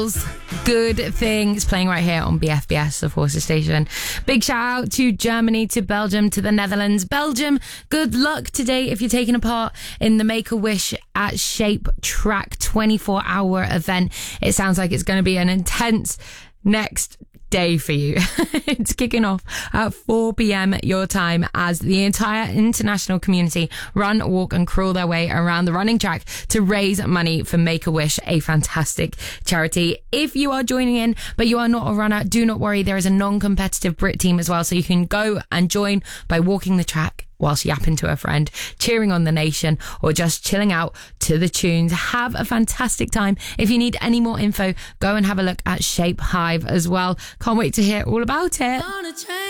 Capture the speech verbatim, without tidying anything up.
Good Thing is playing right here on B F B S, the Forces Station. Big shout out to Germany, to Belgium, to the Netherlands. Belgium, good luck today if you're taking a part in the Make-A-Wish at Shape Track twenty-four hour event. It sounds like it's going to be an intense next day for you. It's kicking off at four p.m. your time as the entire international community run, walk and crawl their way around the running track to raise money for Make-A-Wish, a fantastic charity. If you are joining in but you are not a runner, do not worry, there is a non-competitive Brit team as well, so you can go and join by walking the track whilst yapping to a friend, cheering on the nation, or just chilling out to the tunes. Have a fantastic time. If you need any more info, go and have a look at Shape Hive as well. Can't wait to hear all about it.